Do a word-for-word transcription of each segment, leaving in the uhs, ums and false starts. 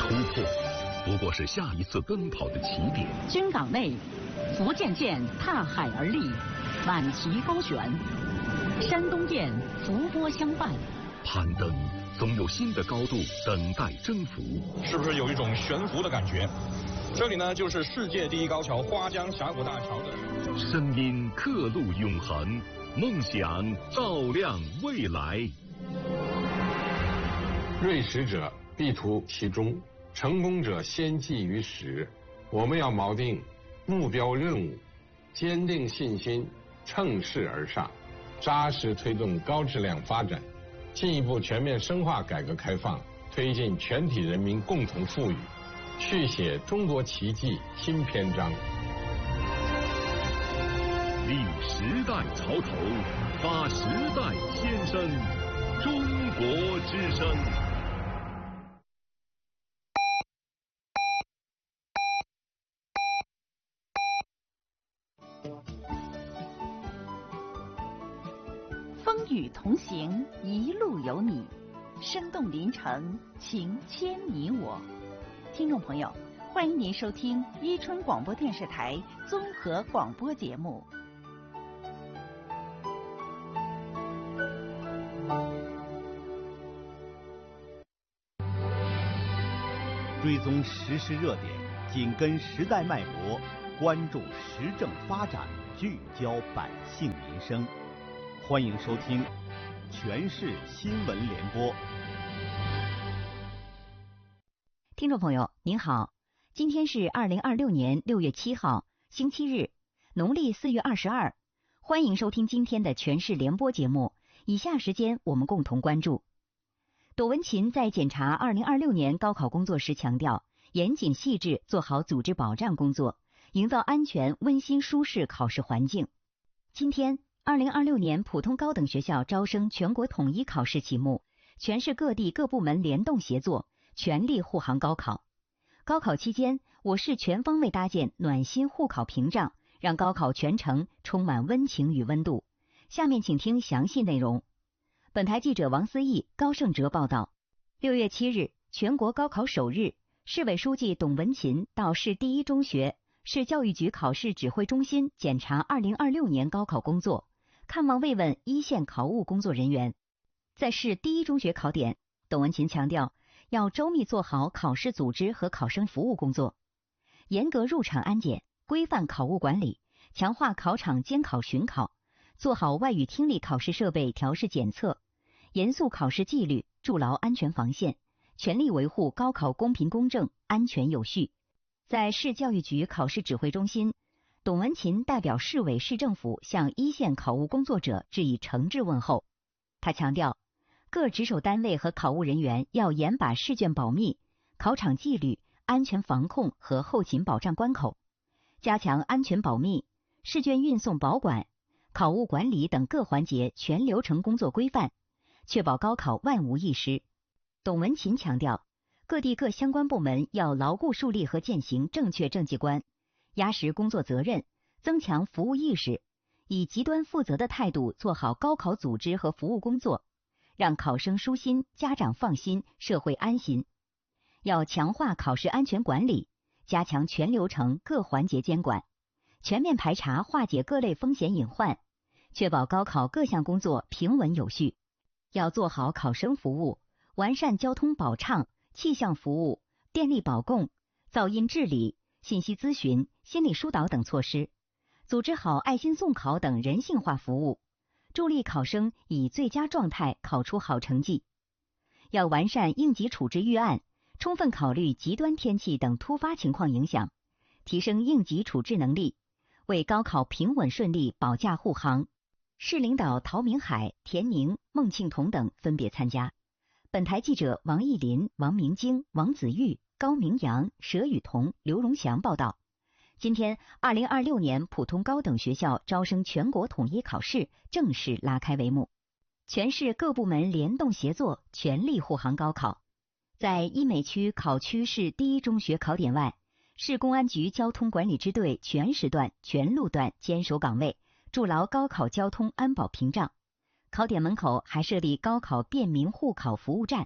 突破不过是下一次奔跑的起点。 军港内，福建舰踏海而立，满旗高悬；山东舰伏波相伴。 攀登总有新的高度等待征服， 是不是有一种悬浮的感觉？这里呢，就是世界第一高桥花江峡谷大桥的声音刻录永恒，梦想照亮未来。 锐识者必图其中，成功者先记于始。我们要锚定目标任务，坚定信心，乘势而上，扎实推动高质量发展，进一步全面深化改革开放，推进全体人民共同富裕，续写中国奇迹新篇章。 立时代潮头，发时代先声，中国之声。 风雨同行，一路有你，生动临城，情牵你我。听众朋友，欢迎您收听伊春广播电视台综合广播节目。 追踪时事热点，紧跟时代脉搏，关注时政发展，聚焦百姓民生。欢迎收听全市新闻联播。 听众朋友您好，今天是二零二六年六月七号，星期日，农历四月二十二。欢迎收听今天的全市联播节目。以下时间我们共同关注。窦文琴在检查二零二六年高考工作时强调，严谨细致，做好组织保障工作，营造安全、温馨、舒适考试环境。今天二零二六年普通高等学校招生全国统一考试启幕，全市各地各部门联动协作，全力护航高考。高考期间，我市全方位搭建暖心护考屏障，让高考全程充满温情与温度。下面请听详细内容。本台记者王思义、高胜哲报道。六月七日，全国高考首日，市委书记董文琴到市第一中学、市教育局考试指挥中心检查二零二六年高考工作，看望慰问一线考务工作人员。在市第一中学考点，董文琴强调，要周密做好考试组织和考生服务工作，严格入场安检，规范考务管理，强化考场监考巡考，做好外语听力考试设备调试检测，严肃考试纪律，筑牢安全防线，全力维护高考公平公正、安全有序。在市教育局考试指挥中心，董文琴代表市委市政府向一线考务工作者致以诚挚问候。他强调，各值守单位和考务人员要严把试卷保密、考场纪律、安全防控和后勤保障关口，加强安全保密、试卷运送保管、考务管理等各环节全流程工作规范，确保高考万无一失。董文琴强调，各地各相关部门要牢固树立和践行正确政绩观，压实工作责任，增强服务意识，以极端负责的态度做好高考组织和服务工作，让考生舒心、家长放心、社会安心。要强化考试安全管理，加强全流程各环节监管，全面排查化解各类风险隐患，确保高考各项工作平稳有序。要做好考生服务，完善交通保畅、气象服务、电力保供、噪音治理、信息咨询、心理疏导等措施，组织好爱心送考等人性化服务，助力考生以最佳状态考出好成绩。要完善应急处置预案，充分考虑极端天气等突发情况影响，提升应急处置能力，为高考平稳顺利保驾护航。市领导陶明海、田宁、孟庆彤等分别参加。本台记者王艺林、王明京、王子玉、高明阳、佘雨桐、刘荣祥报道。今天二零二六年普通高等学校招生全国统一考试正式拉开帷幕，全市各部门联动协作，全力护航高考。在医美区考区市第一中学考点外，市公安局交通管理支队全时段、全路段坚守岗位，筑牢高考交通安保屏障。考点门口还设立高考便民护考服务站，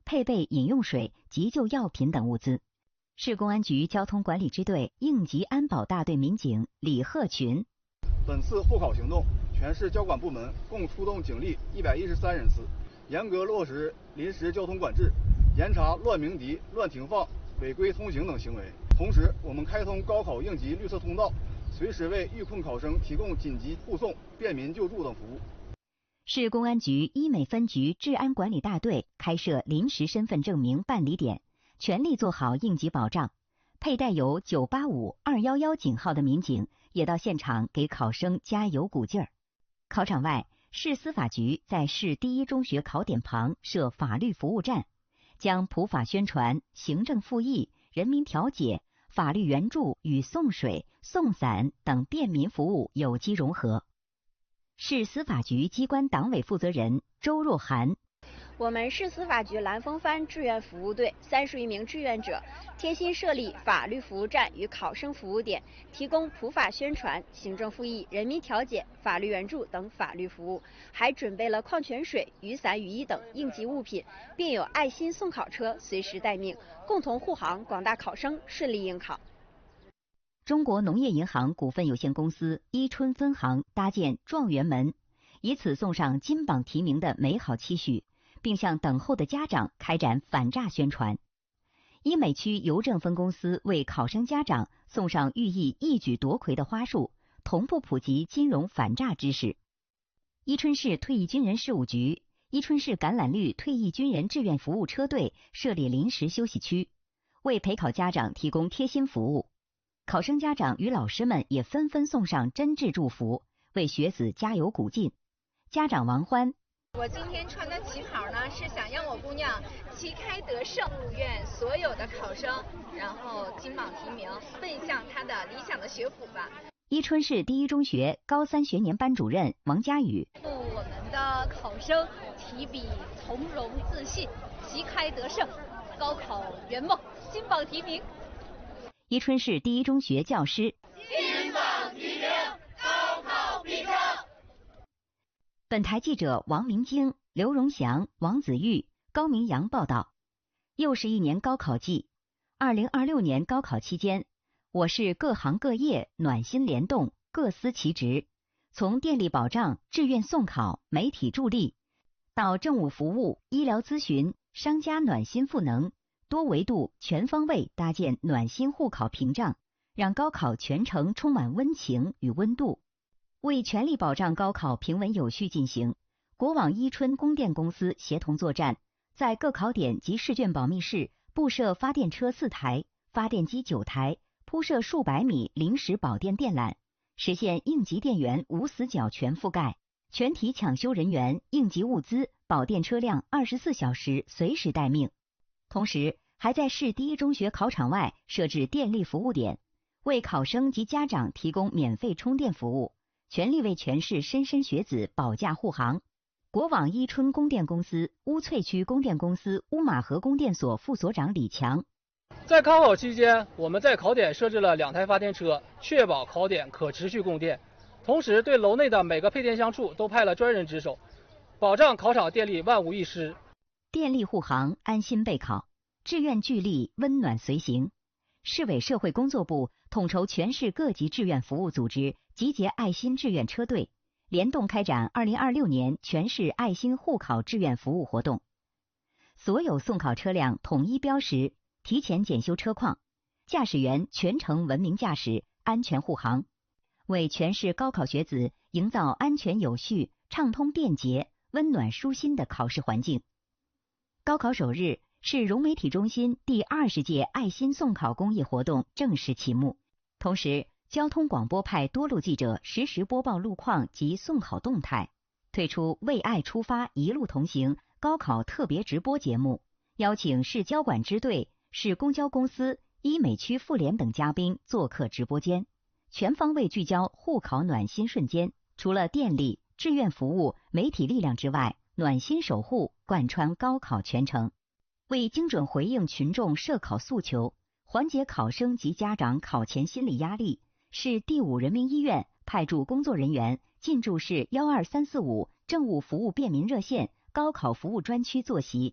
配备饮用水、急救药品等物资。市公安局交通管理支队应急安保大队民警李鹤群： 本次护考行动，全市交管部门共出动警力一百一十三人次，严格落实临时交通管制，严查乱鸣笛、乱停放、违规通行等行为。同时，我们开通高考应急绿色通道，随时为遇困考生提供紧急护送、便民救助等服务。 市公安局医美分局治安管理大队开设临时身份证明办理点，全力做好应急保障。佩戴有九八五、二一一警号的民警也到现场给考生加油鼓劲儿。考场外，市司法局在市第一中学考点旁设法律服务站，将普法宣传、行政复议、人民调解、法律援助与送水、送伞等便民服务有机融合。市司法局机关党委负责人周若涵： 我们市司法局蓝风帆志愿服务队三十余名志愿者贴心设立法律服务站与考生服务点，提供普法宣传、行政复议、人民调解、法律援助等法律服务，还准备了矿泉水、雨伞、雨衣等应急物品，并有爱心送考车随时待命，共同护航广大考生顺利应考。 中国农业银行股份有限公司伊春分行搭建状元门，以此送上金榜题名的美好期许，并向等候的家长开展反诈宣传。医美区邮政分公司为考生家长送上寓意一举夺魁的花束，同步普及金融反诈知识。伊春市退役军人事务局、伊春市橄榄绿退役军人志愿服务车队设立临时休息区，为陪考家长提供贴心服务。考生家长与老师们也纷纷送上真挚祝福，为学子加油鼓劲。家长王欢： 我今天穿的旗袍呢，是想让我姑娘旗开得胜，祝愿所有的考生然后金榜题名，奔向她的理想的学府吧。 伊春市第一中学高三学年班主任王佳宇： 祝我们的考生提笔从容自信，旗开得胜，高考圆梦，金榜题名。 伊春市第一中学教师： 金榜题名，高考必胜。 本台记者王明京、刘荣祥、王子玉、高明阳报道。又是一年高考季，二零二六年高考期间，我市各行各业暖心联动，各司其职，从电力保障、志愿送考、媒体助力，到政务服务、医疗咨询、商家暖心赋能，多维度、全方位搭建暖心护考屏障，让高考全程充满温情与温度。为全力保障高考平稳有序进行，国网伊春供电公司协同作战，在各考点及试卷保密室布设发电车四台、发电机九台，铺设数百米临时保电电缆，实现应急电源无死角全覆盖，全体抢修人员、应急物资、保电车辆二十四小时随时待命。同时，还在市第一中学考场外设置电力服务点，为考生及家长提供免费充电服务，全力为全市莘莘学子保驾护航。国网伊春供电公司乌翠区供电公司乌马河供电所副所长李强： 在高考期间，我们在考点设置了两台发电车，确保考点可持续供电。同时，对楼内的每个配电箱处都派了专人值守，保障考场电力万无一失。 电力护航，安心备考，志愿聚力，温暖随行。市委社会工作部统筹全市各级志愿服务组织集结爱心志愿车队，联动开展二零二六年全市爱心护考志愿服务活动。所有送考车辆统一标识，提前检修车况，驾驶员全程文明驾驶，安全护航，为全市高考学子营造安全有序、畅通便捷、温暖舒心的考试环境。高考首日，市融媒体中心第二十届爱心送考公益活动正式启幕。同时，交通广播派多路记者实时播报路况及送考动态，推出为爱出发，一路同行高考特别直播节目，邀请市交管支队、市公交公司、医美区妇联等嘉宾做客直播间，全方位聚焦护考暖心瞬间。除了电力、志愿服务、媒体力量之外，暖心守护贯穿高考全程。为精准回应群众涉考诉求，缓解考生及家长考前心理压力，市第五人民医院派驻工作人员进驻市幺二三四五政务服务便民热线高考服务专区坐席，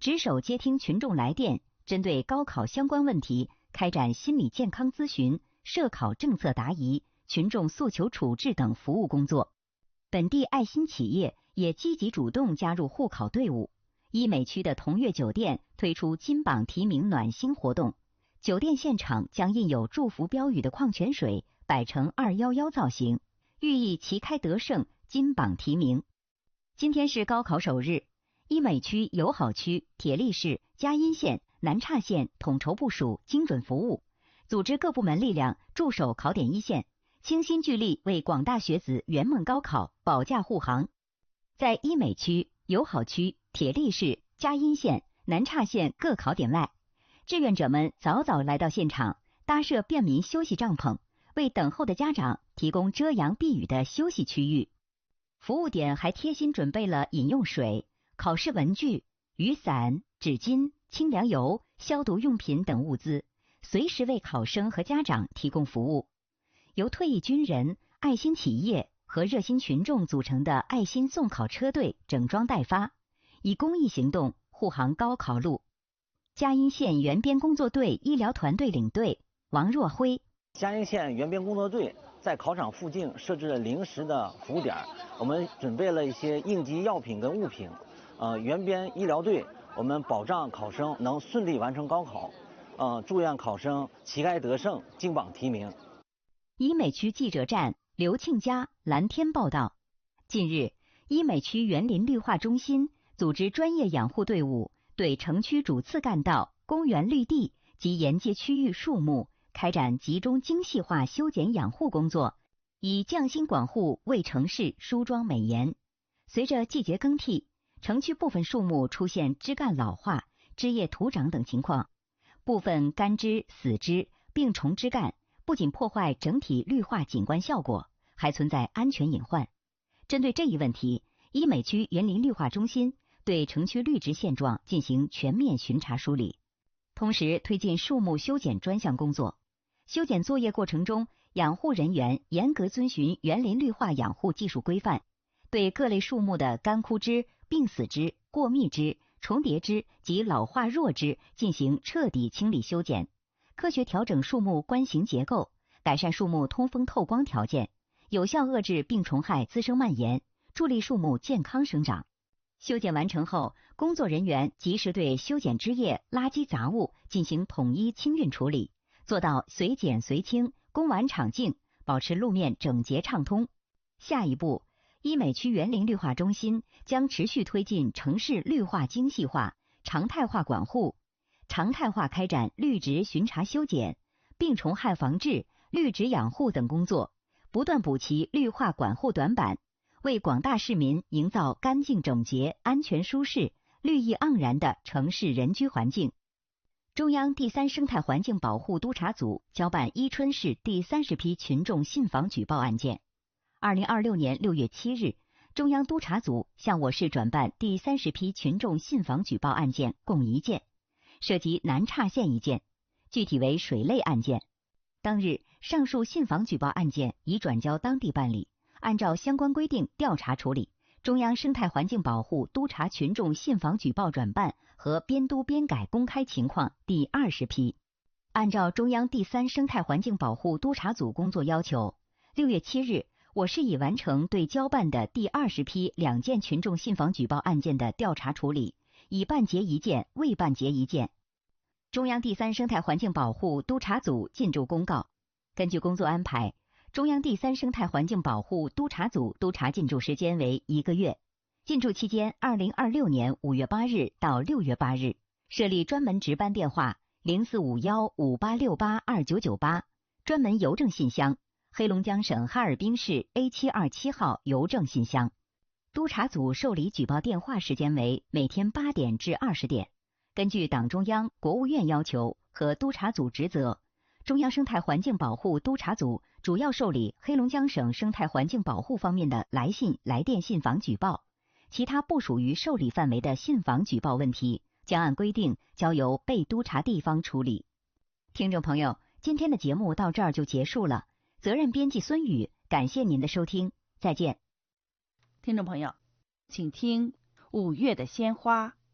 值守接听群众来电，针对高考相关问题开展心理健康咨询、涉考政策答疑、群众诉求处置等服务工作。本地爱心企业也积极主动加入护考队伍。医美区的同悦酒店推出金榜题名暖心活动，酒店现场将印有祝福标语的矿泉水摆成二一一造型，寓意旗开得胜、金榜题名。今天是高考首日，医美区、友好区、铁力市、嘉荫县、南岔县统筹部署精准服务，组织各部门力量驻守考点一线，倾心聚力为广大学子圆梦高考保驾护航。在医美区、友好区、铁力市、嘉荫县、南岔县各考点外，志愿者们早早来到现场，搭设便民休息帐篷，为等候的家长提供遮阳避雨的休息区域。服务点还贴心准备了饮用水、考试文具、雨伞、纸巾、清凉油、消毒用品等物资，随时为考生和家长提供服务。由退役军人、爱心企业和热心群众组成的爱心送考车队整装待发，以公益行动护航高考路。嘉荫县援边工作队医疗团队领队王若辉。 嘉荫县援边工作队在考场附近设置了临时的服务点，我们准备了一些应急药品跟物品。呃，援边医疗队，我们保障考生能顺利完成高考，呃，祝愿考生旗开得胜、金榜题名。 医美区记者站刘庆佳、蓝天报道。近日，医美区园林绿化中心组织专业养护队伍对城区主次干道、公园绿地及沿街区域树木开展集中精细化修剪养护工作，以匠心管护为城市梳妆美颜。随着季节更替，城区部分树木出现枝干老化、枝叶徒长等情况，部分干枝、死枝、病虫枝干不仅破坏整体绿化景观效果，还存在安全隐患。针对这一问题，医美区园林绿化中心对城区绿植现状进行全面巡查梳理，同时推进树木修剪专项工作。修剪作业过程中，养护人员严格遵循园林绿化养护技术规范，对各类树木的干枯枝、病死枝、过密枝、重叠枝及老化弱枝进行彻底清理修剪，科学调整树木冠形结构，改善树木通风透光条件，有效遏制病虫害滋生蔓延，助力树木健康生长。修剪完成后，工作人员及时对修剪枝叶、垃圾杂物进行统一清运处理，做到随剪随清，工完场净，保持路面整洁畅通。下一步，医美区园林绿化中心将持续推进城市绿化精细化、常态化管护，常态化开展绿植巡查修剪、病虫害防治、绿植养护等工作，不断补齐绿化管护短板，为广大市民营造干净整洁、安全舒适、绿意盎然的城市人居环境。中央第三生态环境保护督察组交办伊春市第三十批群众信访举报案件。二零二六年六月七日，中央督察组向我市转办第三十批群众信访举报案件共一件，涉及南岔县一件，具体为水类案件。当日，上述信访举报案件已转交当地办理，按照相关规定调查处理。中央生态环境保护督察群众信访举报转办和编督编改公开情况第二十批。按照中央第三生态环境保护督察组工作要求，六月七日，我市已完成对交办的第二十批两件群众信访举报案件的调查处理，已办结一件，未办结一件。中央第三生态环境保护督察组进驻公告：根据工作安排，中央第三生态环境保护督察组督查进驻时间为一个月。进驻期间，二零二六年五月八日到六月八日，设立专门值班电话零四五幺五八六八二九九八，专门邮政信箱黑龙江省哈尔滨市 A 七二七号邮政信箱。督察组受理举报电话时间为每天八点至二十点。根据党中央、国务院要求和督察组职责，中央生态环境保护督察组主要受理黑龙江省生态环境保护方面的来信、来电信访举报，其他不属于受理范围的信访举报问题，将按规定交由被督查地方处理。听众朋友，今天的节目到这儿就结束了。责任编辑孙宇，感谢您的收听，再见。 听众朋友，请听五月的鲜花。